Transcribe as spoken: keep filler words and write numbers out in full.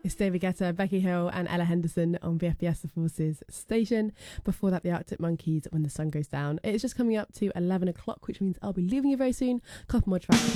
It's David Guetta, Becky Hill and Ella Henderson on V F B S The Forces station. Before that, the Arctic Monkeys, When the Sun Goes Down. It is just coming up to eleven o'clock, which means I'll be leaving you very soon. Couple more tracks.